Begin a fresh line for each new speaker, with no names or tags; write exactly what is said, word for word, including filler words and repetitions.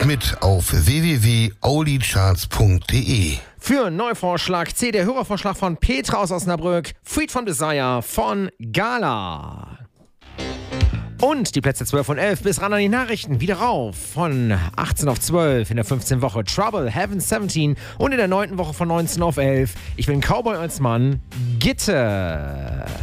Macht mit auf w w w punkt aulicharts punkt de.
Für Neuvorschlag C, der Hörervorschlag von Petra aus Osnabrück, Freed from Desire von Gala. Und die Plätze zwölf und elf bis ran an die Nachrichten wieder rauf. Von achtzehn auf zwölf in der fünfzehnten Woche Trouble, Heaven siebzehn und in der neunten Woche von neunzehn auf elf. Ich bin Cowboy als Mann, Gitte.